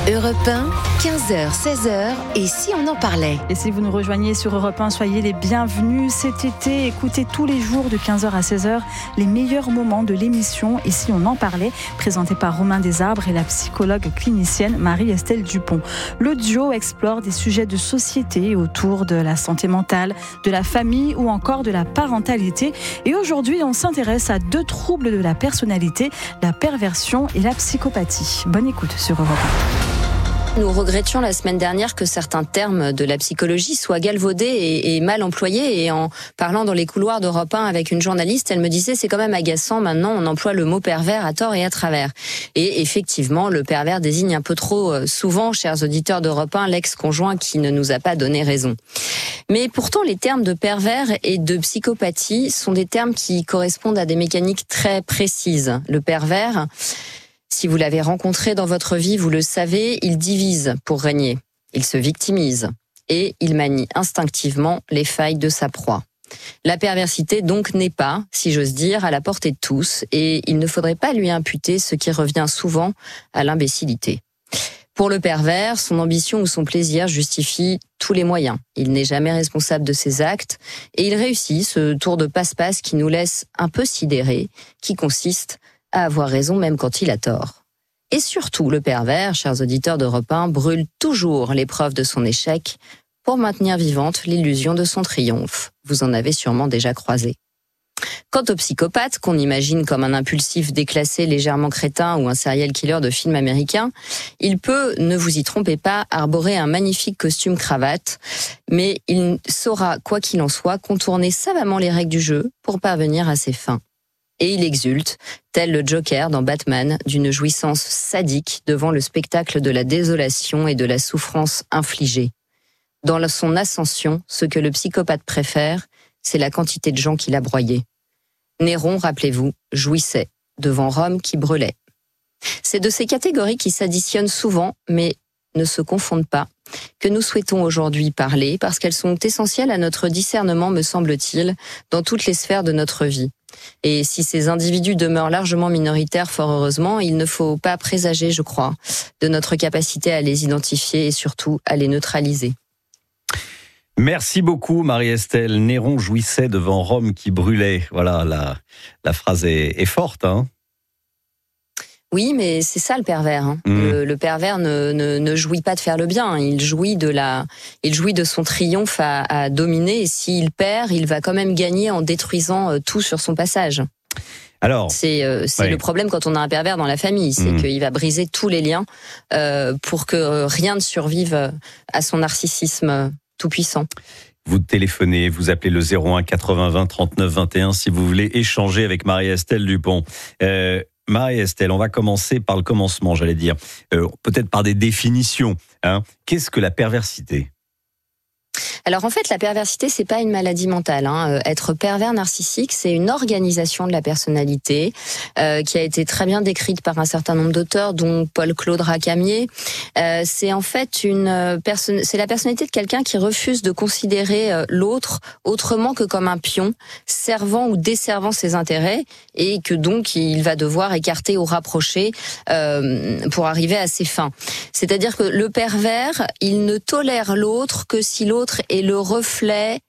Europe 1, 15h, 16h, et si on en parlait? Et si vous nous rejoignez sur Europe 1, soyez les bienvenus cet été. Écoutez tous les jours de 15h à 16h les meilleurs moments de l'émission Et si on en parlait, présenté par Romain Desarbres et la psychologue clinicienne Marie-Estelle Dupont. Le duo explore des sujets de société autour de la santé mentale, de la famille ou encore de la parentalité. Et aujourd'hui, on s'intéresse à deux troubles de la personnalité, la perversion et la psychopathie. Bonne écoute sur Europe 1. Nous regrettions la semaine dernière que certains termes de la psychologie soient galvaudés et mal employés. Et en parlant dans les couloirs d'Europe 1 avec une journaliste, elle me disait c'est quand même agaçant, maintenant on emploie le mot pervers à tort et à travers. Et effectivement, le pervers désigne un peu trop souvent, chers auditeurs d'Europe 1, l'ex-conjoint qui ne nous a pas donné raison. Mais pourtant, les termes de pervers et de psychopathie sont des termes qui correspondent à des mécaniques très précises. Le pervers, si vous l'avez rencontré dans votre vie, vous le savez, il divise pour régner. Il se victimise et il manie instinctivement les failles de sa proie. La perversité donc n'est pas, si j'ose dire, à la portée de tous et il ne faudrait pas lui imputer ce qui revient souvent à l'imbécilité. Pour le pervers, son ambition ou son plaisir justifie tous les moyens. Il n'est jamais responsable de ses actes et il réussit ce tour de passe-passe qui nous laisse un peu sidérés, qui consiste à avoir raison même quand il a tort. Et surtout, le pervers, chers auditeurs d'Europe 1, brûle toujours les preuves de son échec pour maintenir vivante l'illusion de son triomphe. Vous en avez sûrement déjà croisé. Quant au psychopathe, qu'on imagine comme un impulsif déclassé légèrement crétin ou un serial killer de film américain, il peut, ne vous y trompez pas, arborer un magnifique costume cravate, mais il saura, quoi qu'il en soit, contourner savamment les règles du jeu pour parvenir à ses fins. Et il exulte, tel le Joker dans Batman, d'une jouissance sadique devant le spectacle de la désolation et de la souffrance infligée. Dans son ascension, ce que le psychopathe préfère, c'est la quantité de gens qu'il a broyés. Néron, rappelez-vous, jouissait devant Rome qui brûlait. C'est de ces catégories qui s'additionnent souvent, mais ne se confondent pas, que nous souhaitons aujourd'hui parler, parce qu'elles sont essentielles à notre discernement, me semble-t-il, dans toutes les sphères de notre vie. Et si ces individus demeurent largement minoritaires, fort heureusement, il ne faut pas présager, je crois, de notre capacité à les identifier et surtout à les neutraliser. Merci beaucoup Marie-Estelle. Néron jouissait devant Rome qui brûlait. Voilà, la phrase est forte, hein. Oui, mais c'est ça le pervers. Le pervers ne jouit pas de faire le bien. Il jouit de son triomphe à dominer. Et s'il perd, il va quand même gagner en détruisant tout sur son passage. Alors, c'est le problème quand on a un pervers dans la famille, c'est qu'il va briser tous les liens pour que rien ne survive à son narcissisme tout puissant. Vous téléphonez, vous appelez le 01 80 20 39 21 si vous voulez échanger avec Marie-Estelle Dupont. Marie-Estelle, on va commencer par le commencement, j'allais dire. Peut-être par des définitions. Qu'est-ce que la perversité ? Alors en fait, la perversité, c'est pas une maladie mentale. Être pervers narcissique, c'est une organisation de la personnalité qui a été très bien décrite par un certain nombre d'auteurs, dont Paul-Claude Racamier. C'est en fait c'est la personnalité de quelqu'un qui refuse de considérer l'autre autrement que comme un pion, servant ou desservant ses intérêts, et que donc il va devoir écarter ou rapprocher pour arriver à ses fins. C'est-à-dire que le pervers, il ne tolère l'autre que si l'autre est le reflet